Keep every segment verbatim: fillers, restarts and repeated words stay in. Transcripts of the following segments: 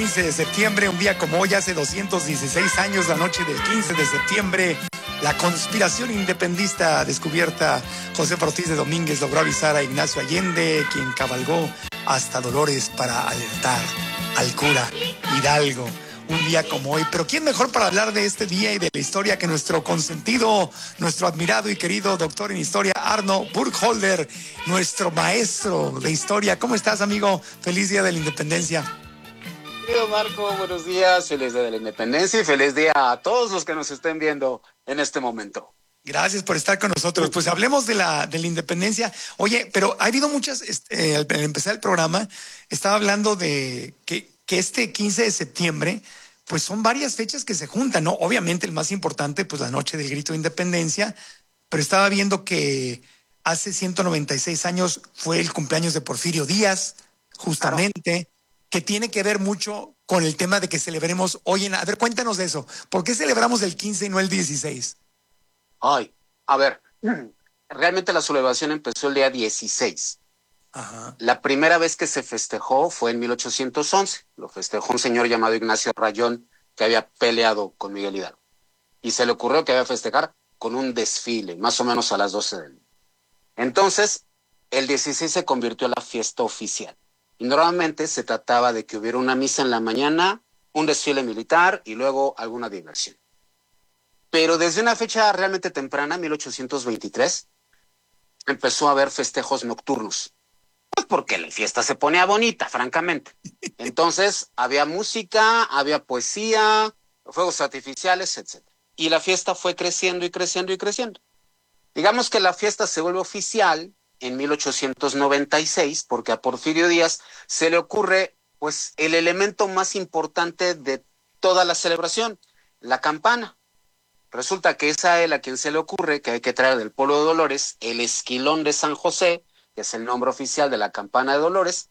quince de septiembre, un día como hoy, hace doscientos dieciséis años, la noche del quince de septiembre, la conspiración independentista descubierta, José Ortiz de Domínguez logró avisar a Ignacio Allende, quien cabalgó hasta Dolores para alertar al cura Hidalgo. Un día como hoy, pero ¿quién mejor para hablar de este día y de la historia que nuestro consentido, nuestro admirado y querido doctor en historia, Arno Burkholder, nuestro maestro de historia? ¿Cómo estás, amigo? Feliz Día de la Independencia. Querido Marco, buenos días, feliz Día de la Independencia y feliz día a todos los que nos estén viendo en este momento. Gracias por estar con nosotros. Pues hablemos de la, de la independencia. Oye, pero ha habido muchas, este, al empezar el programa, estaba hablando de que, que este quince de septiembre, pues son varias fechas que se juntan, ¿no? Obviamente el más importante, pues la noche del grito de independencia, pero estaba viendo que hace ciento noventa y seis años fue el cumpleaños de Porfirio Díaz, justamente, claro, que tiene que ver mucho con el tema de que celebremos hoy en... A ver, cuéntanos de eso. ¿Por qué celebramos el quince y no el dieciséis? Ay, a ver, realmente la celebración empezó el día dieciséis. Ajá. La primera vez que se festejó fue en mil ochocientos once. Lo festejó un señor llamado Ignacio Rayón, que había peleado con Miguel Hidalgo. Y se le ocurrió que había festejar con un desfile, más o menos a las doce del día. Entonces, el dieciséis se convirtió en la fiesta oficial. Y normalmente se trataba de que hubiera una misa en la mañana, un desfile militar y luego alguna diversión. Pero desde una fecha realmente temprana, mil ochocientos veintitrés, empezó a haber festejos nocturnos. Pues porque la fiesta se ponía bonita, francamente. Entonces, había música, había poesía, fuegos artificiales, etcétera. Y la fiesta fue creciendo y creciendo y creciendo. Digamos que la fiesta se vuelve oficial en mil ochocientos noventa y seis, porque a Porfirio Díaz se le ocurre, pues, el elemento más importante de toda la celebración, la campana. Resulta que es a él a quien se le ocurre que hay que traer del pueblo de Dolores el esquilón de San José, que es el nombre oficial de la campana de Dolores,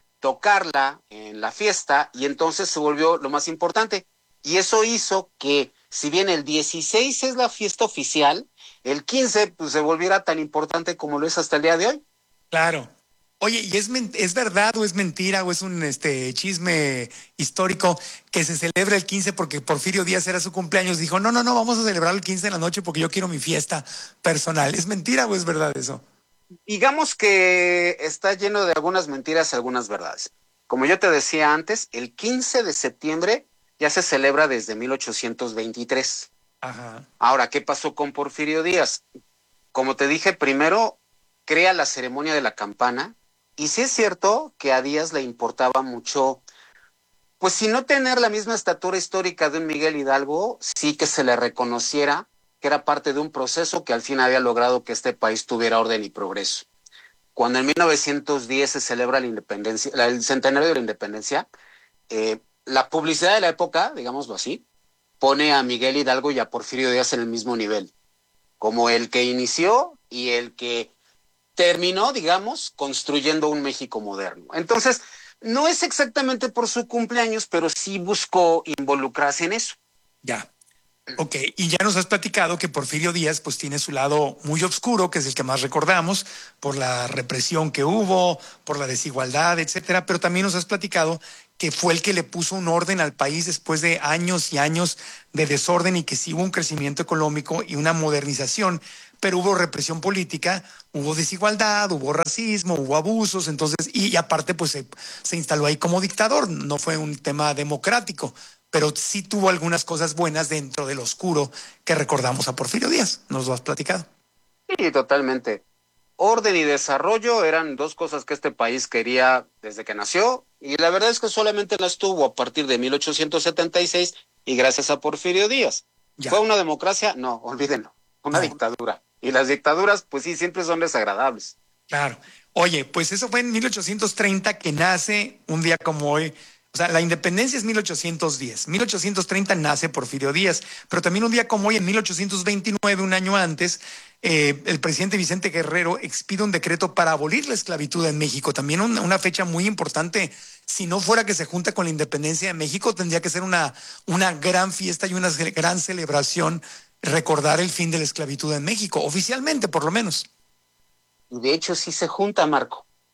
tocarla en la fiesta, y entonces se volvió lo más importante. Y eso hizo que, si bien el dieciséis es la fiesta oficial, el quince pues, se volviera tan importante como lo es hasta el día de hoy. Claro. Oye, ¿y es, es verdad o es mentira o es un este chisme histórico que se celebra el quince porque Porfirio Díaz era su cumpleaños? Dijo, no, no, no, vamos a celebrar el quince en la noche porque yo quiero mi fiesta personal. ¿Es mentira o es verdad eso? Digamos que está lleno de algunas mentiras y algunas verdades. Como yo te decía antes, el quince de septiembre ya se celebra desde mil ochocientos veintitrés. Ajá. Ahora, ¿qué pasó con Porfirio Díaz? Como te dije, primero crea la ceremonia de la campana, y sí es cierto que a Díaz le importaba mucho, pues si no tener la misma estatura histórica de un Miguel Hidalgo, sí que se le reconociera que era parte de un proceso que al fin había logrado que este país tuviera orden y progreso. Cuando en mil novecientos diez se celebra la independencia, el centenario de la independencia, eh, la publicidad de la época, digámoslo así, pone a Miguel Hidalgo y a Porfirio Díaz en el mismo nivel, como el que inició y el que terminó, digamos, construyendo un México moderno. Entonces, no es exactamente por su cumpleaños, pero sí buscó involucrarse en eso. Ya. Ok, y ya nos has platicado que Porfirio Díaz pues tiene su lado muy oscuro, que es el que más recordamos, por la represión que hubo, por la desigualdad, etcétera, pero también nos has platicado que fue el que le puso un orden al país después de años y años de desorden y que sí hubo un crecimiento económico y una modernización, pero hubo represión política, hubo desigualdad, hubo racismo, hubo abusos, entonces, y, y aparte pues se, se instaló ahí como dictador, no fue un tema democrático, pero sí tuvo algunas cosas buenas dentro del oscuro que recordamos a Porfirio Díaz. ¿Nos lo has platicado? Sí, totalmente. Orden y desarrollo eran dos cosas que este país quería desde que nació, y la verdad es que solamente las tuvo a partir de mil ochocientos setenta y seis y gracias a Porfirio Díaz. Ya. ¿Fue una democracia? No, olvídenlo, una No. dictadura. Y las dictaduras, pues sí, siempre son desagradables. Claro. Oye, pues eso fue en mil ochocientos treinta que nace un día como hoy. O sea, la independencia es mil ochocientos diez. mil ochocientos treinta nace Porfirio Díaz, pero también un día como hoy, en mil ochocientos veintinueve, un año antes, eh, el presidente Vicente Guerrero expide un decreto para abolir la esclavitud en México. También una, una fecha muy importante. Si no fuera que se junta con la independencia de México, tendría que ser una, una gran fiesta y una gran celebración recordar el fin de la esclavitud en México, oficialmente por lo menos. Y de hecho sí se junta, Marco,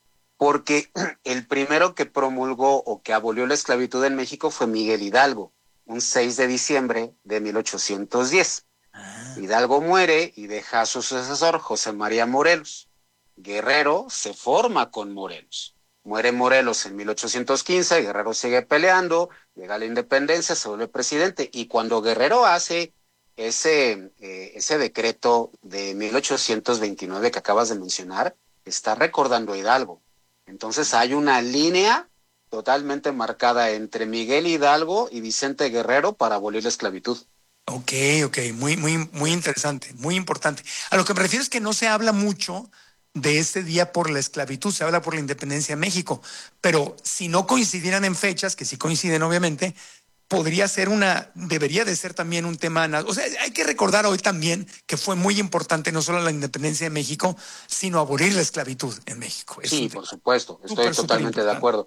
porque el primero que promulgó o que abolió la esclavitud en México fue Miguel Hidalgo, un seis de diciembre de mil ochocientos diez. Ah. Hidalgo muere y deja a su sucesor, José María Morelos. Guerrero se forma con Morelos. Muere Morelos en mil ochocientos quince, Guerrero sigue peleando, llega la independencia, se vuelve presidente, y cuando Guerrero hace ese, eh, ese decreto de mil ochocientos veintinueve que acabas de mencionar, está recordando a Hidalgo. Entonces hay una línea totalmente marcada entre Miguel Hidalgo y Vicente Guerrero para abolir la esclavitud. Ok, ok, muy, muy, muy interesante, muy importante. A lo que me refiero es que no se habla mucho de este día por la esclavitud, se habla por la independencia de México, pero si no coincidieran en fechas, que sí coinciden obviamente, podría ser una, debería de ser también un tema, o sea, hay que recordar hoy también que fue muy importante no solo la independencia de México, sino abolir la esclavitud en México. Es sí, por supuesto, estoy super, totalmente super de acuerdo.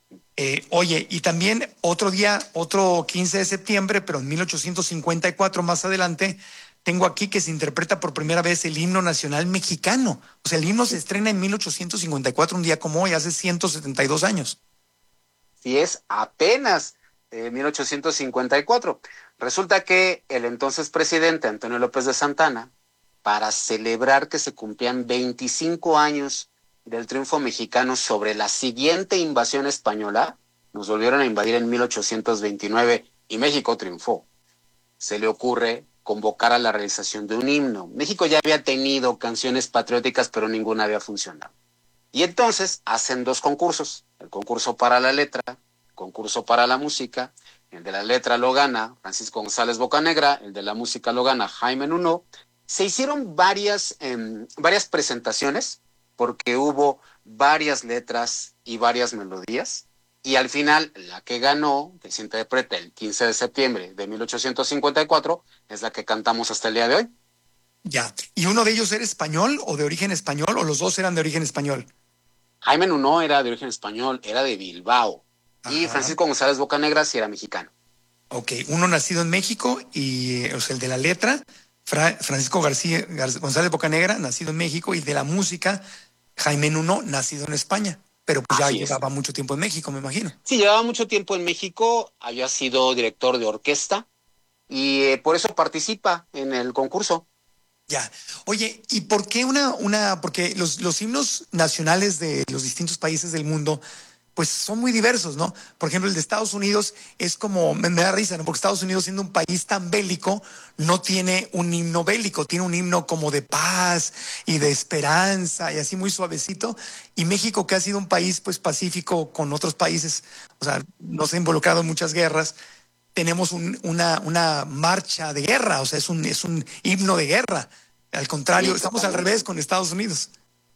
Eh, oye, y también otro día, otro quince de septiembre, pero en mil ochocientos cincuenta y cuatro más adelante, tengo aquí que se interpreta por primera vez el himno nacional mexicano. O sea, el himno se estrena en mil ochocientos cincuenta y cuatro, un día como hoy, hace ciento setenta y dos años. Sí, es apenas eh, mil ochocientos cincuenta y cuatro. Resulta que el entonces presidente Antonio López de Santana, para celebrar que se cumplían veinticinco años del triunfo mexicano sobre la siguiente invasión española, nos volvieron a invadir en mil ochocientos veintinueve y México triunfó. Se le ocurre convocar a la realización de un himno. México ya había tenido canciones patrióticas, pero ninguna había funcionado. Y entonces hacen dos concursos, el concurso para la letra, el concurso para la música. El de la letra lo gana Francisco González Bocanegra, el de la música lo gana Jaime Nuno. Se hicieron varias, eh, varias presentaciones, porque hubo varias letras y varias melodías, y al final la que ganó, que se interpreta el quince de septiembre de mil ochocientos cincuenta y cuatro, es la que cantamos hasta el día de hoy. Ya, ¿y uno de ellos era español o de origen español, o los dos eran de origen español? Jaime Nuno era de origen español, era de Bilbao. Ajá. Y Francisco González Bocanegra sí era mexicano. Ok, uno nacido en México y, o sea, el de la letra, Fra Francisco García Gar González Bocanegra, nacido en México, y de la música, Jaime Nuno, nacido en España, pero pues ya llevaba mucho tiempo en México, me imagino. Sí, llevaba mucho tiempo en México, había sido director de orquesta y eh, por eso participa en el concurso. Ya. Oye, ¿y por qué una, una, porque los, los himnos nacionales de los distintos países del mundo, pues son muy diversos, ¿no? Por ejemplo, el de Estados Unidos es como, me, me da risa, ¿no? Porque Estados Unidos, siendo un país tan bélico, no tiene un himno bélico, tiene un himno como de paz y de esperanza y así muy suavecito. Y México, que ha sido un país pues pacífico con otros países, o sea, no se ha involucrado en muchas guerras, tenemos un, una, una marcha de guerra, o sea, es un, es un himno de guerra. Al contrario, sí, estamos al revés con Estados Unidos.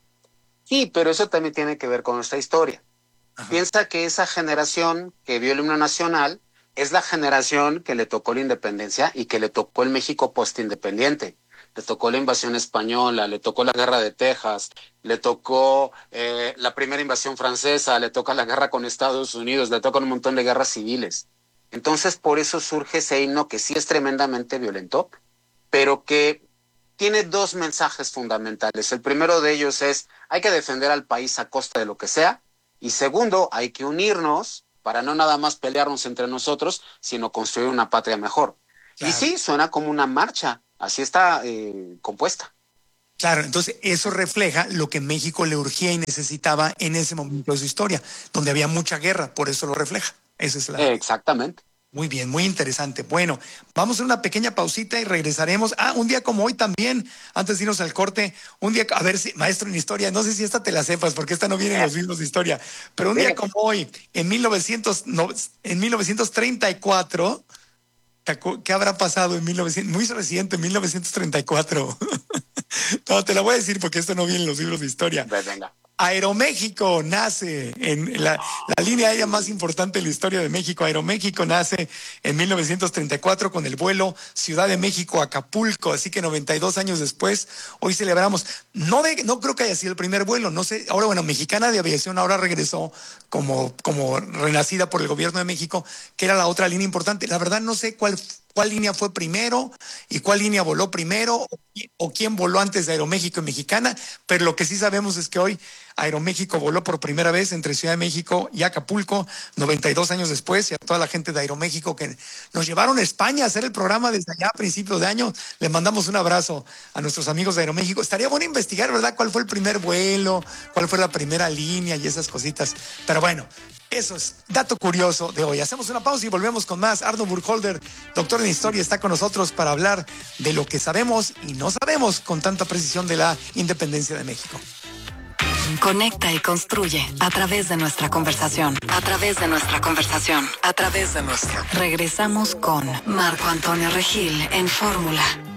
Sí, pero eso también tiene que ver con nuestra historia. Ajá. Piensa que esa generación que vio el himno nacional es la generación que le tocó la independencia y que le tocó el México postindependiente. Le tocó la invasión española, le tocó la guerra de Texas, le tocó eh, la primera invasión francesa, le toca la guerra con Estados Unidos, le toca un montón de guerras civiles. Entonces, por eso surge ese himno que sí es tremendamente violento, pero que tiene dos mensajes fundamentales. El primero de ellos es, hay que defender al país a costa de lo que sea, y segundo, hay que unirnos para no nada más pelearnos entre nosotros, sino construir una patria mejor. Claro. Y sí, suena como una marcha, así está eh, compuesta. Claro, entonces eso refleja lo que México le urgía y necesitaba en ese momento de su historia, donde había mucha guerra, por eso lo refleja. Esa es la... Eh, exactamente. Muy bien, muy interesante. Bueno, vamos a hacer una pequeña pausita y regresaremos. Ah, un día como hoy también, antes de irnos al corte, un día, a ver si, maestro en historia, no sé si esta te la sepas, porque esta no viene en los libros de historia, pero un día como hoy, en, mil novecientos, no, en mil novecientos treinta y cuatro, ¿qué habrá pasado en mil novecientos? Muy reciente, en mil novecientos treinta y cuatro. No, te la voy a decir porque esto no viene en los libros de historia. Venga. Aeroméxico nace en la, la línea aérea más importante de la historia de México. Aeroméxico nace en mil novecientos treinta y cuatro con el vuelo Ciudad de México a Acapulco, así que noventa y dos años después, hoy celebramos. No, de, no creo que haya sido el primer vuelo, no sé. Ahora, bueno, Mexicana de Aviación ahora regresó como, como renacida por el gobierno de México, que era la otra línea importante. La verdad no sé cuál cuál línea fue primero y cuál línea voló primero o quién voló antes de Aeroméxico y Mexicana, pero lo que sí sabemos es que hoy Aeroméxico voló por primera vez entre Ciudad de México y Acapulco, noventa y dos años después, y a toda la gente de Aeroméxico que nos llevaron a España a hacer el programa desde allá a principios de año, le mandamos un abrazo a nuestros amigos de Aeroméxico. Estaría bueno investigar, ¿verdad?, cuál fue el primer vuelo, cuál fue la primera línea y esas cositas, pero bueno, eso es dato curioso de hoy. Hacemos una pausa y volvemos con más. Arno Burkholder, doctor en historia, está con nosotros para hablar de lo que sabemos y no sabemos con tanta precisión de la independencia de México. Conecta y construye a través de nuestra conversación, a través de nuestra conversación, a través de nuestra. Regresamos con Marco Antonio Regil en Fórmula.